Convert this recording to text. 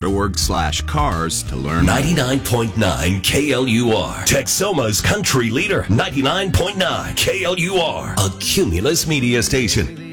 cars to learn. 99.9 KLUR. Texoma's country leader. 99.9 KLUR. A Cumulus media station.